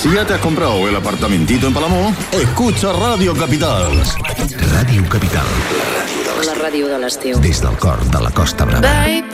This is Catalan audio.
Si ya te has comprado el apartamentito en Palamós, escucha Radio Capital. Ràdio Capital. La ràdio de l'estiu. Des del cor de la Costa Brava.